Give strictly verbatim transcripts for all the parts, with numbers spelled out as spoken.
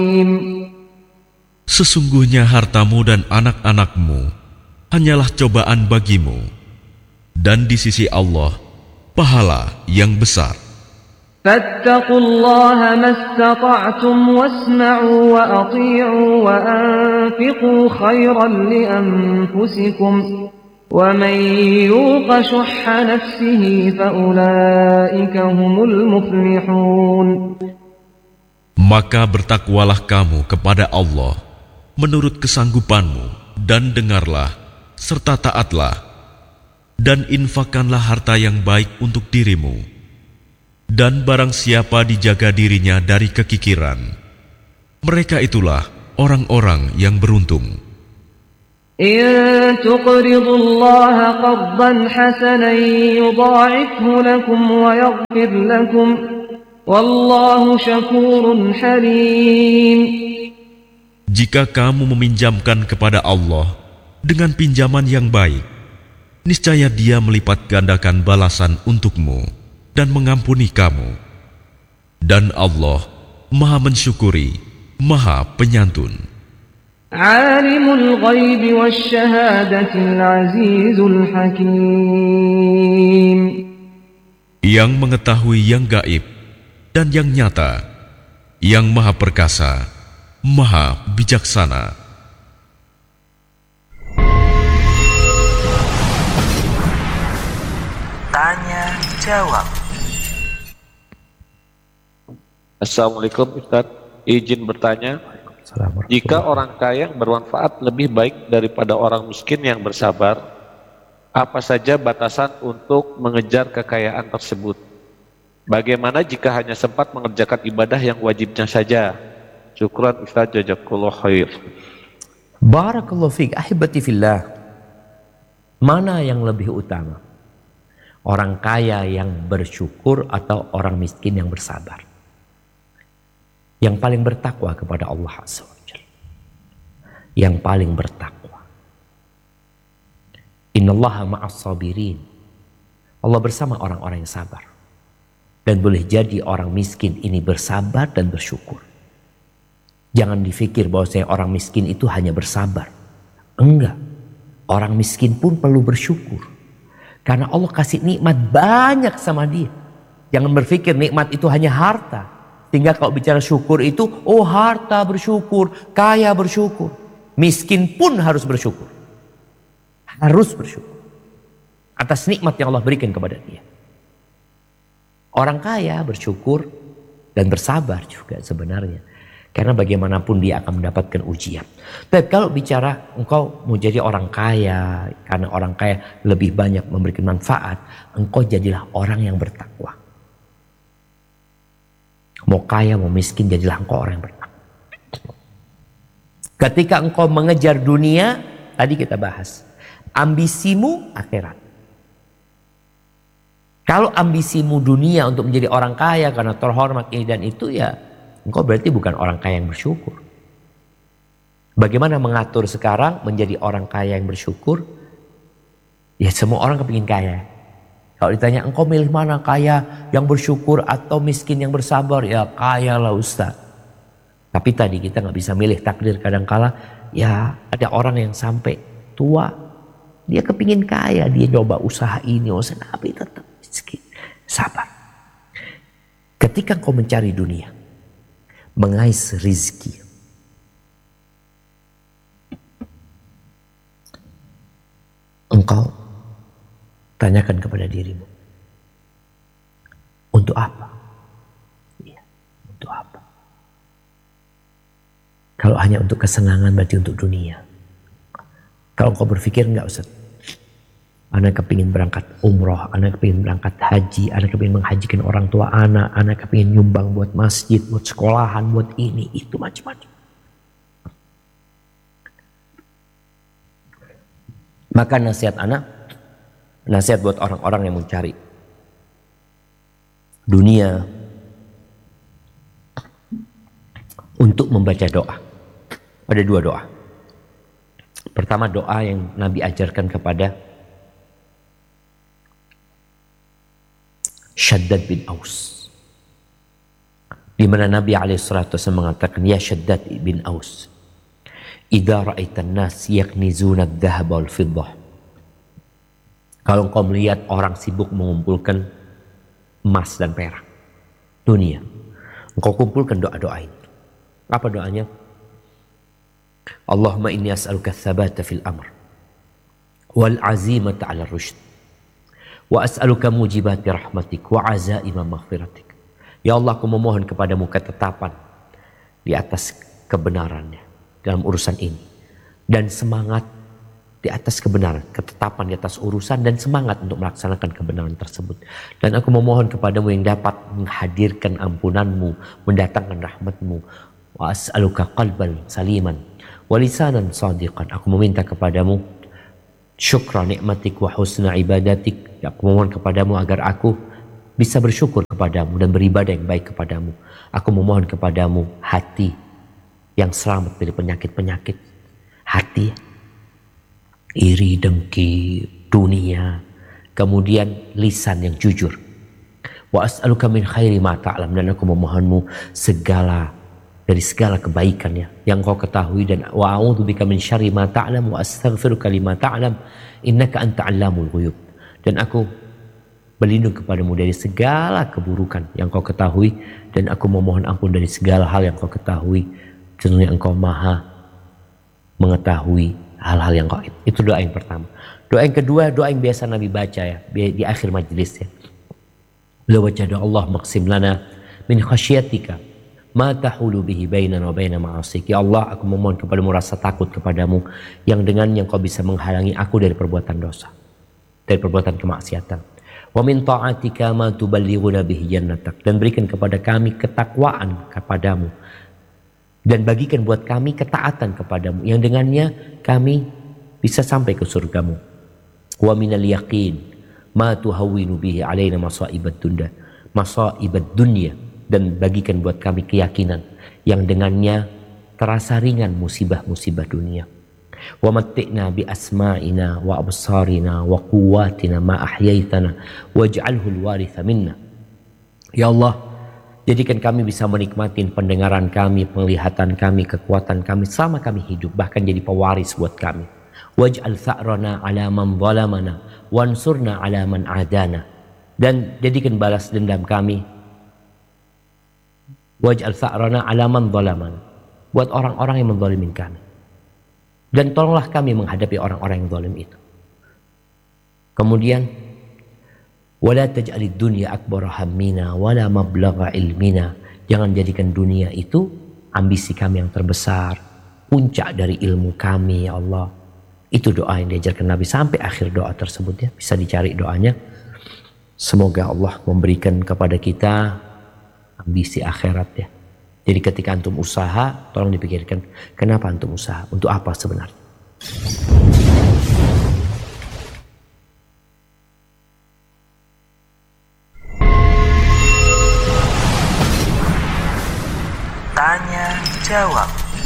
Sesungguhnya hartamu dan anak-anakmu hanyalah cobaan bagimu, dan di sisi Allah pahala yang besar. فاتقوا الله ما استطعتم واسمعوا وأطيعوا وأنفقوا خيرا لأنفسكم ومن يوق شح نفسه فأولئك هم المفلحون. Maka bertakwalah kamu kepada Allah menurut kesanggupanmu, dan dengarlah serta taatlah, dan infakkanlah harta yang baik untuk dirimu. Dan barang siapa dijaga dirinya dari kekikiran, mereka itulah orang-orang yang beruntung. إن تقرضوا الله قرضا حسنا يضاعفه لكم ويغفر لكم والله شكور حليم. Jika kamu meminjamkan kepada Allah dengan pinjaman yang baik, niscaya Dia melipat gandakan balasan untukmu dan mengampuni kamu. Dan Allah Maha mensyukuri, Maha penyantun. Alimul ghaib wasyahadatil azizul hakim. Yang mengetahui yang gaib dan yang nyata, yang Maha perkasa, Maha bijaksana. Tanya jawab. Assalamualaikum Ustaz, izin bertanya, jika orang kaya yang bermanfaat lebih baik daripada orang miskin yang bersabar, apa saja batasan untuk mengejar kekayaan tersebut? Bagaimana jika hanya sempat mengerjakan ibadah yang wajibnya saja? Syukran Ustaz, jazakallahu khair. Barakallahu fiik, ahibati fillah. Mana yang lebih utama? Orang kaya yang bersyukur atau orang miskin yang bersabar? Yang paling bertakwa kepada Allah Azza wa Jalla. Yang paling bertakwa. Innallaha ma'as sabirin. Allah bersama orang-orang yang sabar. Dan boleh jadi orang miskin ini bersabar dan bersyukur. Jangan dipikir bahwa saya orang miskin itu hanya bersabar. Enggak. Orang miskin pun perlu bersyukur. Karena Allah kasih nikmat banyak sama dia. Jangan berpikir nikmat itu hanya harta. Sehingga kalau bicara syukur itu, oh harta bersyukur, kaya bersyukur. Miskin pun harus bersyukur. Harus bersyukur. Atas nikmat yang Allah berikan kepada dia. Orang kaya bersyukur dan bersabar juga sebenarnya. Karena bagaimanapun dia akan mendapatkan ujian. Tapi kalau bicara engkau mau jadi orang kaya, karena orang kaya lebih banyak memberikan manfaat, engkau jadilah orang yang bertakwa. Mau kaya, mau miskin, jadilah engkau orang yang bertakwa. Ketika engkau mengejar dunia, tadi kita bahas, ambisimu akhirat. Kalau ambisimu dunia untuk menjadi orang kaya karena terhormat ini dan itu, ya engkau berarti bukan orang kaya yang bersyukur. Bagaimana mengatur sekarang menjadi orang kaya yang bersyukur? Ya semua orang kepingin kaya. Kalau ditanya engkau milih mana, kaya yang bersyukur atau miskin yang bersabar? Ya kaya lah Ustaz. Tapi tadi kita gak bisa milih takdir, kadangkala ya ada orang yang sampai tua dia kepingin kaya, dia coba usaha ini usaha tapi tetap miskin. Sabar. Ketika engkau mencari dunia, mengais rizki, engkau tanyakan kepada dirimu, untuk apa? Ya, untuk apa? Kalau hanya untuk kesenangan berarti untuk dunia. Kalau engkau berpikir enggak Ustaz, anak kepingin berangkat umroh, anak kepingin berangkat haji, anak kepingin menghajikan orang tua anak, anak kepingin nyumbang buat masjid, buat sekolahan, buat ini, itu macam-macam. Maka nasihat anak, nasihat buat orang-orang yang mencari dunia, untuk membaca doa. Ada dua doa. Pertama doa yang Nabi ajarkan kepada Shaddad bin Aus. di mana Nabi alaihi salatu wasallam mengatakan, ya Shaddad bin Aus, idza ra'aitan nas yaknizuna adh-dhahab wal fiddah, kalau engkau melihat orang sibuk mengumpulkan emas dan perak dunia, engkau kumpulkan doa-doa ini. Apa doanya? Allahumma inni as'aluka tsabata fil amr wal azimata 'ala rusyd wa as'aluka mujibati rahmatik wa azaima maghfiratik. Ya Allah, aku memohon kepadamu ketetapan di atas kebenarannya dalam urusan ini, dan semangat di atas kebenaran, ketetapan di atas urusan, dan semangat untuk melaksanakan kebenaran tersebut. Dan aku memohon kepadamu yang dapat menghadirkan ampunanmu, mendatangkan rahmatmu. Wa as'aluka qalban saliman wa lisanan sadiqan. Aku meminta kepadamu syukra nikmatik wa husna ibadatik. Aku memohon kepadamu agar aku bisa bersyukur kepadamu dan beribadah yang baik kepadamu. Aku memohon kepadamu hati yang selamat dari penyakit-penyakit. Hati iri, dengki, dunia, kemudian lisan yang jujur. Wa as'aluka min khairi ma ta'lam, dan aku memohonmu segala dari segala kebaikannya yang kau ketahui, dan wa a'udzubika min syarri ma ta'lam wa astaghfiruka lima ta'lam innaka anta 'allamul ghuyub, dan aku berlindung kepadamu dari segala keburukan yang kau ketahui, dan aku memohon ampun dari segala hal yang kau ketahui, sesungguhnya engkau maha mengetahui hal-hal yang gaib. Itu doa yang pertama. Doa yang kedua, doa yang biasa Nabi baca ya di akhir majelis ya. Beliau baca doa, Allah maqsim lana min khasyatika ma tahulu bihi bainana wa baina ma'asik. Ya Allah, aku memohon kepadamu rasa takut kepadamu yang dengannya Engkau bisa menghalangi aku dari perbuatan dosa, dari perbuatan kemaksiatan. Wa min ta'atika ma tuballighuna bihi jannatak, dan berikan kepada kami ketakwaan kepadamu, dan bagikan buat kami ketaatan kepadamu yang dengannya kami bisa sampai ke surgamu. Wa minal yaqin ma tuhawwinu bihi alaina masa'ibad dunya masa'ibad dunya, dan bagikan buat kami keyakinan yang dengannya terasa ringan musibah-musibah dunia. Wa matti'na bi asma'ina wa absarina wa quwwatina ma ahyaitana waj'alhu al-waritha minna. Ya Allah, jadikan kami bisa menikmati pendengaran kami, penglihatan kami, kekuatan kami selama kami hidup, bahkan jadi pewaris buat kami. Waj'al tha'rana 'ala man zalamana wansurna 'ala man 'adana, dan jadikan balas dendam kami. Waj'al tha'rana 'ala man zalamana, buat orang-orang yang menzalimin kami, dan tolonglah kami menghadapi orang-orang yang zalim itu. Kemudian wala taj'alid dunya akbar hammina wala mablagha ilmina, jangan jadikan dunia itu ambisi kami yang terbesar, puncak dari ilmu kami ya Allah. Itu doa yang diajarkan Nabi sampai akhir doa tersebut ya, bisa dicari doanya. Semoga Allah memberikan kepada kita ambisi akhirat ya. Jadi ketika antum usaha, tolong dipikirkan, kenapa antum usaha, untuk apa sebenarnya. Tanya jawab.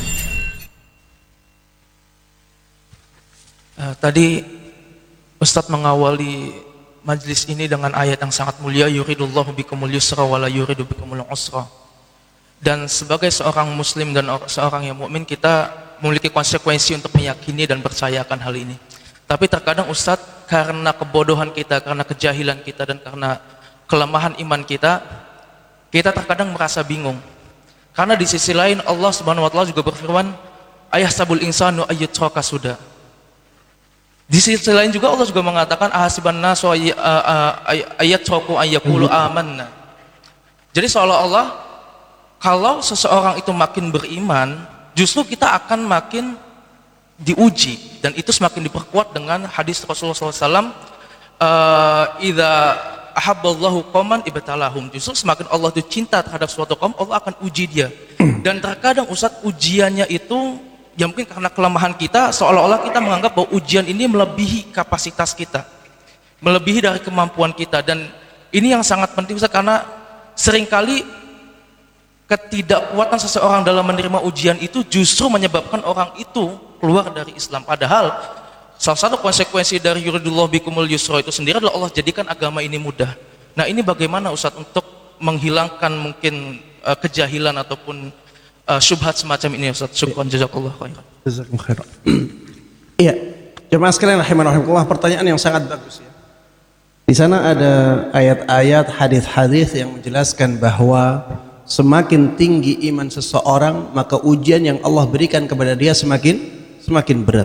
Uh, tadi Ustadz mengawali majlis ini dengan ayat yang sangat mulia, yuridullahu bikumul yusra wala yuridu bikumul usra. Dan sebagai seorang muslim dan seorang yang mukmin, kita memiliki konsekuensi untuk meyakini dan percaya akan hal ini. Tapi terkadang Ustadz, karena kebodohan kita, karena kejahilan kita, dan karena kelemahan iman kita, kita terkadang merasa bingung. Karena di sisi lain Allah Subhanahu wa taala juga berfirman, ayahsabul insanu ayyutraka suda. Di sisi lain juga Allah juga mengatakan ahasiban nasu ayyatraku ayyaqulu amanna. Jadi seolah-olah kalau seseorang itu makin beriman, justru kita akan makin diuji, dan itu semakin diperkuat dengan hadis Rasulullah shallallahu alaihi wasallam, idza ahabballahu qauman ibtalahum. Justru semakin Allah itu cinta terhadap suatu kaum, Allah akan uji dia. Dan terkadang Ustaz, ujiannya itu ya mungkin karena kelemahan kita, seolah-olah kita menganggap bahwa ujian ini melebihi kapasitas kita, melebihi dari kemampuan kita. Dan ini yang sangat penting Ustaz, karena seringkali ketidakkuatan seseorang dalam menerima ujian itu justru menyebabkan orang itu keluar dari Islam. Padahal salah satu konsekuensi dari yuridullahu bikumul yusra itu sendiri adalah Allah jadikan agama ini mudah. Nah, ini bagaimana Ustaz untuk menghilangkan mungkin uh, kejahilan ataupun uh, syubhat semacam ini Ustaz. Syukran jazakallahu khairan. Jazakumullah khairan. Iya, jemaah sekalian rahimanallah, pertanyaan yang sangat bagus ya. Di sana ada ayat-ayat, hadis-hadis yang menjelaskan bahwa semakin tinggi iman seseorang, maka ujian yang Allah berikan kepada dia semakin semakin berat.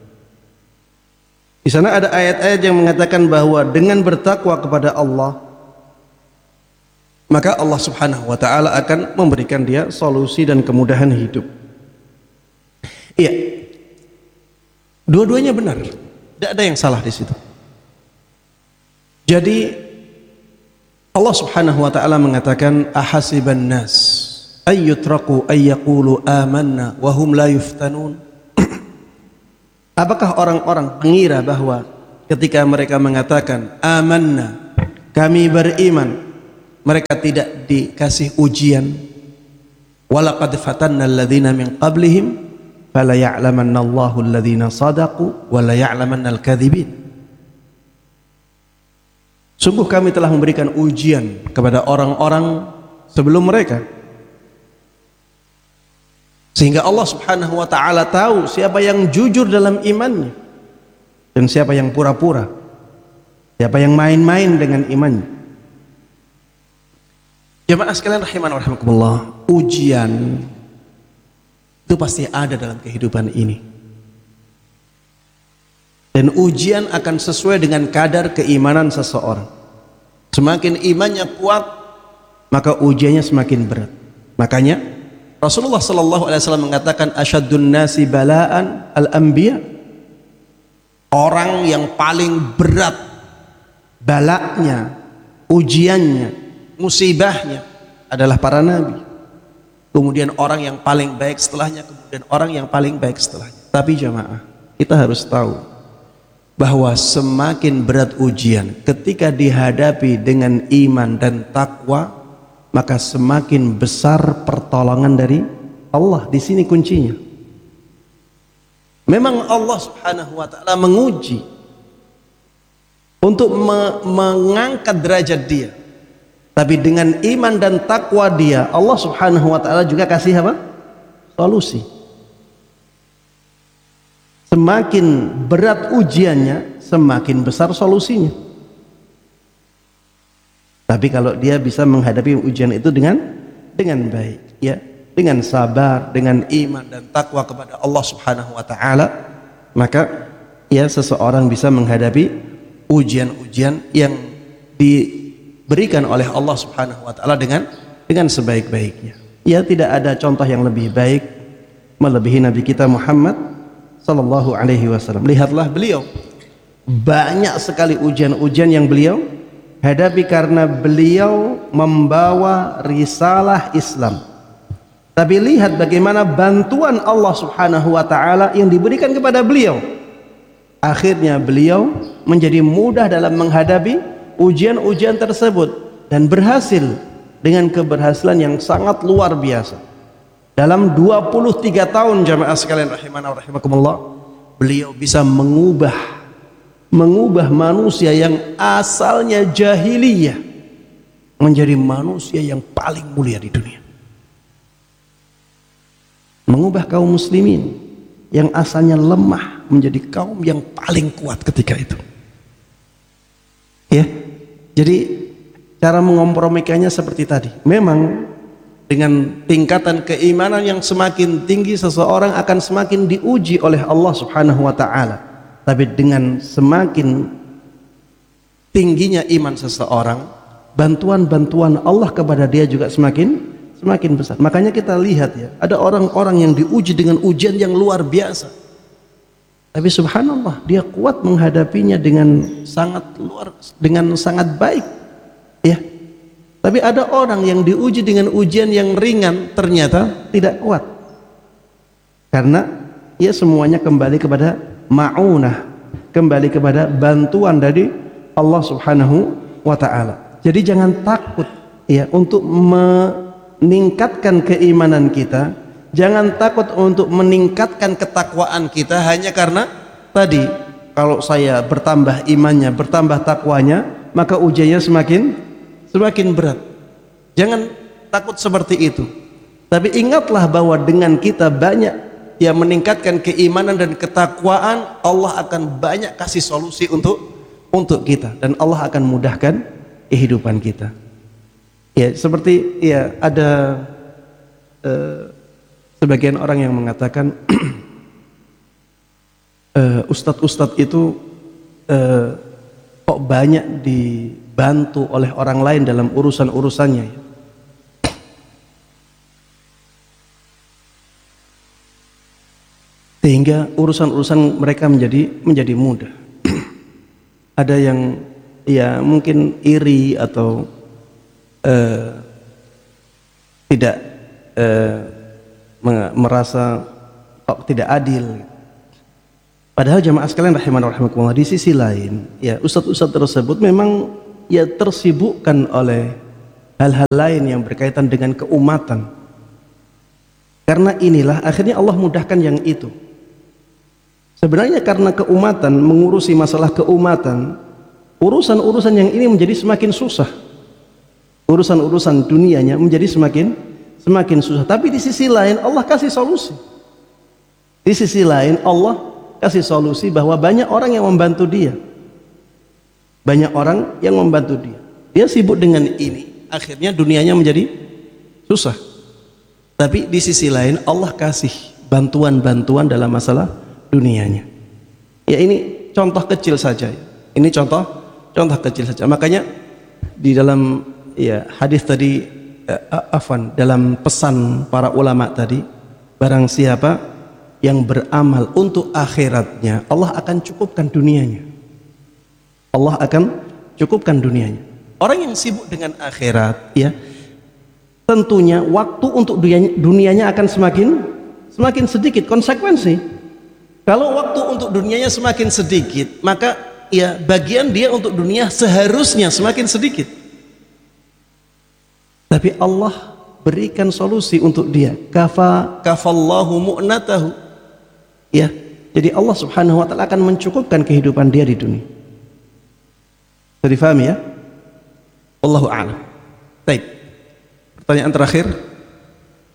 Di sana ada ayat-ayat yang mengatakan bahwa dengan bertakwa kepada Allah, maka Allah Subhanahu wa taala akan memberikan dia solusi dan kemudahan hidup. Iya. Dua-duanya benar. Tidak ada yang salah di situ. Jadi Allah Subhanahu wa taala mengatakan ahasiban nas ayyutraku ayyaqulu amanna wa hum la yuftanun. Apakah orang-orang mengira bahwa ketika mereka mengatakan amanna, kami beriman, mereka tidak dikasih ujian? Walaqad fatanna alladhina min qablihim fala ya'lamanna Allahu alladhina sadaqu wa la ya'lamanna al-kadhibin. Sungguh kami telah memberikan ujian kepada orang-orang sebelum mereka, sehingga Allah Subhanahu wa taala tahu siapa yang jujur dalam imannya dan siapa yang pura-pura, siapa yang main-main dengan imannya. Jemaah sekalian rahiman wa rahimakumullah, ujian itu pasti ada dalam kehidupan ini. Dan ujian akan sesuai dengan kadar keimanan seseorang. Semakin imannya kuat, maka ujiannya semakin berat. Makanya Rasulullah sallallahu alaihi wasallam mengatakan asyaddun nasi balaan al-anbiya. Orang yang paling berat balaknya, ujiannya, musibahnya adalah para nabi. Kemudian orang yang paling baik setelahnya, kemudian orang yang paling baik setelahnya. Tapi jamaah, kita harus tahu bahwa semakin berat ujian ketika dihadapi dengan iman dan takwa, maka semakin besar pertolongan dari Allah. Di sini kuncinya. Memang Allah Subhanahu wa taala menguji untuk me mengangkat derajat dia. Tapi dengan iman dan takwa dia, Allah Subhanahu wa taala juga kasih apa? Solusi. Semakin berat ujiannya, semakin besar solusinya. Tapi kalau dia bisa menghadapi ujian itu dengan dengan baik, ya, dengan sabar, dengan iman dan takwa kepada Allah Subhanahu wa taala, maka ya seseorang bisa menghadapi ujian-ujian yang diberikan oleh Allah Subhanahu wa taala dengan dengan sebaik-baiknya. Ya, tidak ada contoh yang lebih baik melebihi Nabi kita Muhammad sallallahu alaihi wasallam. Lihatlah beliau, banyak sekali ujian-ujian yang beliau hadapi karena beliau membawa risalah Islam. Tapi lihat bagaimana bantuan Allah Subhanahu wa taala yang diberikan kepada beliau. Akhirnya beliau menjadi mudah dalam menghadapi ujian-ujian tersebut dan berhasil dengan keberhasilan yang sangat luar biasa. Dalam dua puluh tiga tahun jamaah sekalian rahimana wa rahimakumullah, beliau bisa mengubah mengubah manusia yang asalnya jahiliyah menjadi manusia yang paling mulia di dunia. Mengubah kaum muslimin yang asalnya lemah menjadi kaum yang paling kuat ketika itu. Ya. Jadi cara mengompromikannya seperti tadi. Memang dengan tingkatan keimanan yang semakin tinggi, seseorang akan semakin diuji oleh Allah Subhanahu wa taala. Tapi dengan semakin tingginya iman seseorang, bantuan-bantuan Allah kepada dia juga semakin semakin besar. Makanya kita lihat ya, ada orang-orang yang diuji dengan ujian yang luar biasa. Tapi subhanallah, dia kuat menghadapinya dengan sangat luar dengan sangat baik. Ya. Tapi ada orang yang diuji dengan ujian yang ringan, ternyata tidak kuat. Karena ya semuanya kembali kepada ma'unah, kembali kepada bantuan dari Allah Subhanahu wa taala. Jadi jangan takut ya untuk meningkatkan keimanan kita, jangan takut untuk meningkatkan ketakwaan kita hanya karena tadi kalau saya bertambah imannya, bertambah takwanya, maka ujiannya semakin semakin berat. Jangan takut seperti itu. Tapi ingatlah bahwa dengan kita banyak yang meningkatkan keimanan dan ketakwaan, Allah akan banyak kasih solusi untuk untuk kita, dan Allah akan mudahkan kehidupan kita. Ya, seperti ya ada uh, sebagian orang yang mengatakan uh, ustadz-ustadz itu uh, kok banyak dibantu oleh orang lain dalam urusan-urusannya ya. Sehingga urusan-urusan mereka menjadi menjadi mudah. Ada yang ya mungkin iri atau uh, tidak uh, merasa kok tidak adil. Padahal jamaah sekalian rahimana rahimakumullah, di sisi lain ya ustadz-ustadz tersebut memang ya tersibukkan oleh hal-hal lain yang berkaitan dengan keumatan. Karena inilah akhirnya Allah mudahkan yang itu. Sebenarnya karena keumatan, mengurusi masalah keumatan, urusan-urusan yang ini menjadi semakin susah. Urusan-urusan dunianya menjadi semakin semakin susah. Tapi di sisi lain Allah kasih solusi. Di sisi lain Allah kasih solusi bahwa banyak orang yang membantu dia. Banyak orang yang membantu dia. Dia sibuk dengan ini, akhirnya dunianya menjadi susah. Tapi di sisi lain Allah kasih bantuan-bantuan dalam masalah dunianya. Ya ini contoh kecil saja. Ini contoh contoh kecil saja. Makanya di dalam ya hadis tadi uh, afwan dalam pesan para ulama tadi, barang siapa yang beramal untuk akhiratnya, Allah akan cukupkan dunianya. Allah akan cukupkan dunianya. Orang yang sibuk dengan akhirat ya tentunya waktu untuk dunianya akan semakin semakin sedikit. Konsekuensi, kalau waktu untuk dunianya semakin sedikit, maka ya bagian dia untuk dunia seharusnya semakin sedikit. Tapi Allah berikan solusi untuk dia. Kafa kafallahu mu'natahu. Ya, jadi Allah Subhanahu wa taala akan mencukupkan kehidupan dia di dunia. Sudah difahami ya? Wallahu a'lam. Baik. Pertanyaan terakhir.